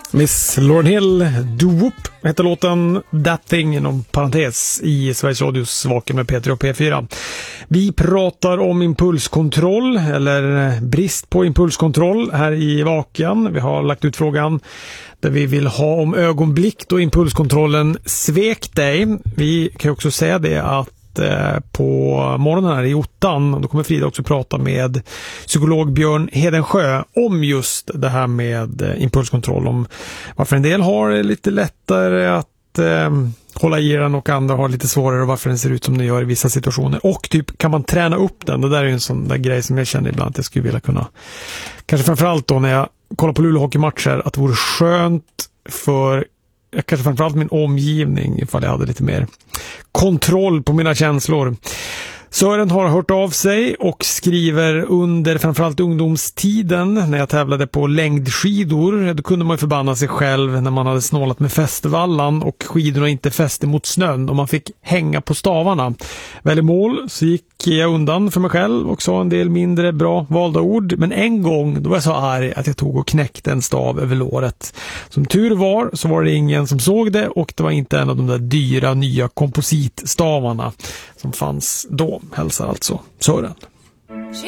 Miss Lauryn Hill, Do-Whoop heter låten, That Thing inom parentes i Sveriges Radios Vaken med P3 och P4. Vi pratar om impulskontroll eller brist på impulskontroll här i Vaken. Vi har lagt ut frågan där vi vill ha om ögonblick då impulskontrollen svek dig. Vi kan också säga det att på morgonen här i Ottan, då kommer Frida också prata med psykolog Björn Hedensjö om just det här med impulskontroll, om varför en del har lite lättare att hålla i den och andra har lite svårare och varför den ser ut som den gör i vissa situationer. Och typ, kan man träna upp den? Det där är ju en sån där grej som jag känner ibland att jag skulle vilja kunna, kanske framförallt då när jag kollar på Luleå hockeymatcher, att det vore skönt för kanske framförallt min omgivning ifall jag hade lite mer kontroll på mina känslor. Sören har hört av sig och skriver: under framförallt ungdomstiden när jag tävlade på längdskidor, då kunde man ju förbanna sig själv när man hade snålat med fästevallan och skidorna inte fäste mot snön och man fick hänga på stavarna. Väl i mål så gick jag undan för mig själv och sa en del mindre bra valda ord, men en gång då var jag så arg att jag tog och knäckte en stav över låret. Som tur var så var det ingen som såg det och det var inte en av de där dyra nya kompositstavarna som fanns då. Hälsar alltså Sören.